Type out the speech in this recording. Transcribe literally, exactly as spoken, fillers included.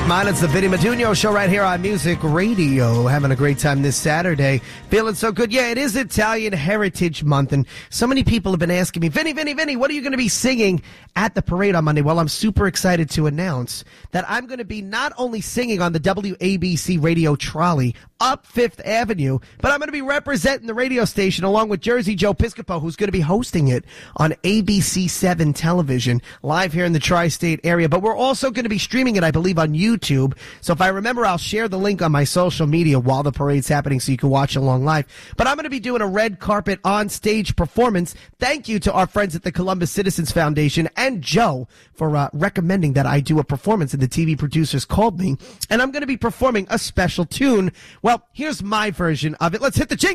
Mine, it's the Vinny Madunio Show right here on Music Radio. Having a great time this Saturday. Feeling so good. Yeah, it is Italian Heritage Month, and so many people have been asking me, Vinny, Vinny, Vinny, what are you going to be singing at the parade on Monday? Well, I'm super excited to announce that I'm going to be not only singing on the W A B C radio trolley up Fifth Avenue, but I'm going to be representing the radio station along with Jersey Joe Piscopo, who's going to be hosting it on A B C seven television live here in the tri-state area. But we're also going to be streaming it, I believe, on YouTube. So if I remember, I'll share the link on my social media while the parade's happening so you can watch along live. But I'm going to be doing a red carpet on-stage performance. Thank you to our friends at the Columbus Citizens Foundation and Joe for uh, recommending that I do a performance, and the T V producers called me. And I'm going to be performing a special tune. Well, here's my version of it. Let's hit the jingle.